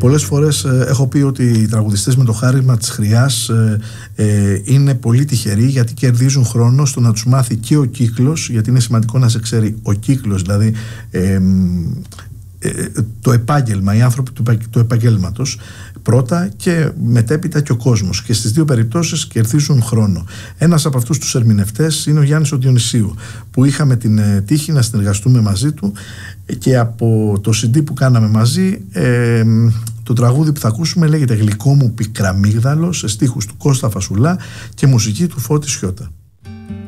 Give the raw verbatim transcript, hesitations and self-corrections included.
πολλές φορές ε, έχω πει ότι οι τραγουδιστές με το χάρισμα της χρειάς ε, ε, είναι πολύ τυχεροί, γιατί κερδίζουν χρόνο στο να τους μάθει και ο κύκλος, γιατί είναι σημαντικό να σε ξέρει ο κύκλος, δηλαδή ε, ε, το επάγγελμα, οι άνθρωποι του, του επαγγέλματος πρώτα, και μετέπειτα και ο κόσμος, και στις δύο περιπτώσεις κερδίζουν χρόνο. Ένας από αυτούς τους ερμηνευτές είναι ο Γιάννης ο Διονυσίου, που είχαμε την ε, τύχη να συνεργαστούμε μαζί του, και από το σι ντι που κάναμε μαζί, ε, το τραγούδι που θα ακούσουμε λέγεται «Γλυκό μου πικραμίγδαλο», σε στίχους του Κώστα Φασουλά και μουσική του Φώτη Σιώτα.